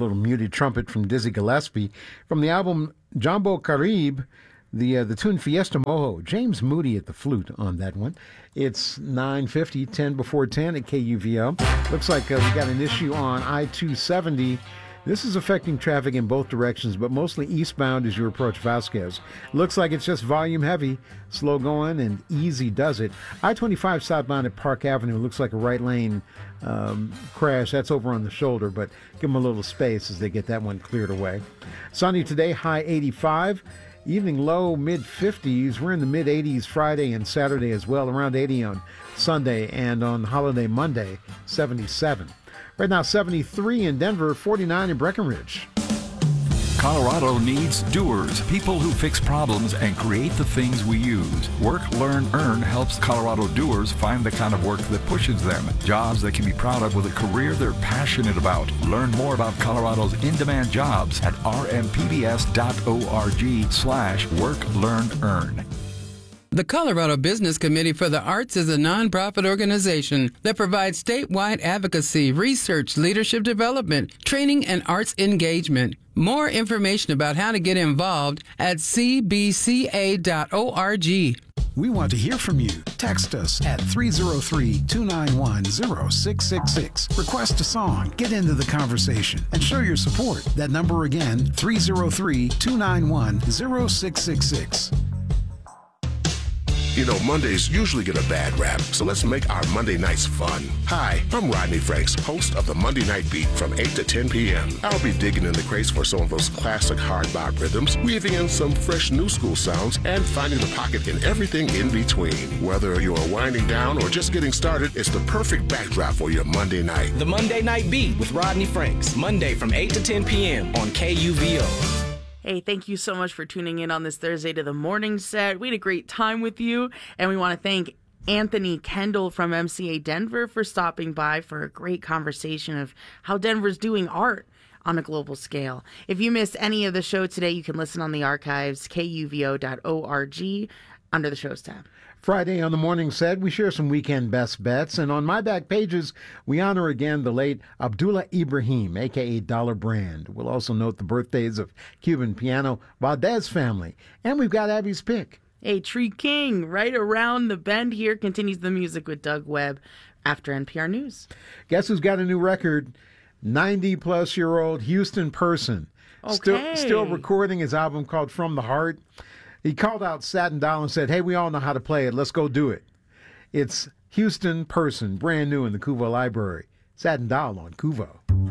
little muted trumpet from Dizzy Gillespie. From the album Jambo Carib, the tune Fiesta Mojo. James Moody at the flute on that one. It's 9:50, 10 before 10 at KUVO. Looks like we got an issue on I-270. This is affecting traffic in both directions, but mostly eastbound as you approach Vasquez. Looks like it's just volume heavy, slow going, and easy does it. I-25 southbound at Park Avenue looks like a right lane crash. That's over on the shoulder, but give them a little space as they get that one cleared away. Sunny today, high 85. Evening low mid-50s. We're in the mid-80s Friday and Saturday as well, around 80 on Sunday, and on holiday Monday, 77. Right now, 73 in Denver, 49 in Breckenridge. Colorado needs doers, people who fix problems and create the things we use. Work, Learn, Earn helps Colorado doers find the kind of work that pushes them. Jobs they can be proud of with a career they're passionate about. Learn more about Colorado's in-demand jobs at rmpbs.org/Work, Learn, Earn. The Colorado Business Committee for the Arts is a nonprofit organization that provides statewide advocacy, research, leadership development, training, and arts engagement. More information about how to get involved at cbca.org. We want to hear from you. Text us at 303-291-0666. Request a song, get into the conversation, and show your support. That number again, 303-291-0666. You know, Mondays usually get a bad rap, so let's make our Monday nights fun. Hi, I'm Rodney Franks, host of the Monday Night Beat from 8 to 10 p.m. I'll be digging in the crates for some of those classic hard bop rhythms, weaving in some fresh new school sounds, and finding the pocket in everything in between. Whether you're winding down or just getting started, it's the perfect backdrop for your Monday night. The Monday Night Beat with Rodney Franks, Monday from 8 to 10 p.m. on KUVO. Hey, thank you so much for tuning in on this Thursday to the Morning Set. We had a great time with you, and we want to thank Anthony Kendall from MCA Denver for stopping by for a great conversation of how Denver's doing art on a global scale. If you missed any of the show today, you can listen on the archives, kuvo.org, under the shows tab. Friday on the Morning Set, we share some weekend best bets, and on my back pages, we honor again the late Abdullah Ibrahim, a.k.a. Dollar Brand. We'll also note the birthdays of Cuban piano Valdez family, and we've got Abby's pick. Hey, Tree King, right around the bend here, continues the music with Doug Webb after NPR News. Guess who's got a new record? 90-plus-year-old Houston Person. Okay. Still recording his album called From the Heart. He called out Satin Doll and said, hey, we all know how to play it. Let's go do it. It's Houston Person, brand new in the Kuvo Library. Satin Doll on Kuvo.